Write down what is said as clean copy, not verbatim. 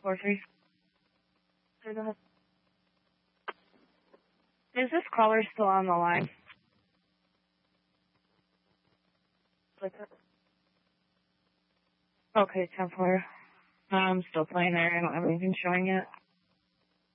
4-3. Sorry, go ahead. Is this caller still on the line? Okay, 10-4. I'm still playing there. I don't have anything showing yet.